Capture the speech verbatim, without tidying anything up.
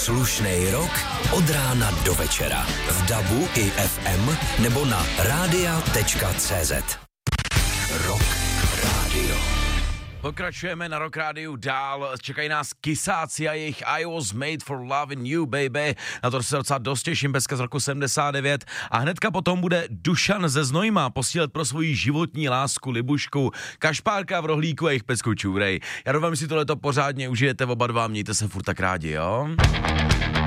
Slušnej rok od rána do večera. V dabu i ef em nebo na rádia tečka cé zet. Rock Radio. Pokračujeme na Rock Rádiu dál, čekají nás Kysáci a jejich I was made for loving you, baby. Na to se docela dost těším, peska z roku sedmdesát devět. A hnedka potom bude Dušan ze Znojma posílat pro svoji životní lásku Libušku Kašpárka v rohlíku a jejich pecku Čůrej. Já doufám, že si tohleto pořádně užijete oba dva, mějte se furt tak rádi, jo?